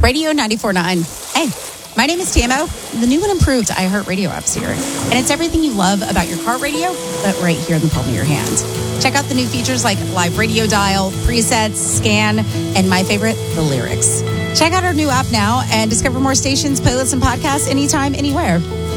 Radio 94.9. Hey, my name is Tamo. The new and improved iHeartRadio app's here. And it's everything you love about your car radio, but right here in the palm of your hand. Check out the new features like live radio dial, presets, scan, and my favorite, the lyrics. Check out our new app now and discover more stations, playlists, and podcasts anytime, anywhere.